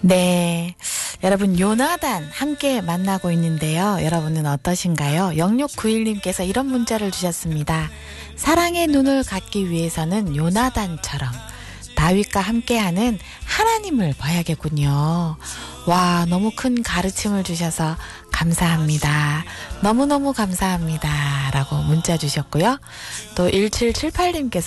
네, 여러분 요나단 함께 만나고 있는데요. 여러분은 어떠신가요? 0691님께서 이런 문자를 주셨습니다. 사랑의 눈을 갖기 위해서는 요나단처럼 다윗과 함께하는 하나님을 봐야겠군요. 와, 너무 큰 가르침을 주셔서 감사합니다. 너무너무 감사합니다. 라고 문자 주셨고요. 또 1778님께서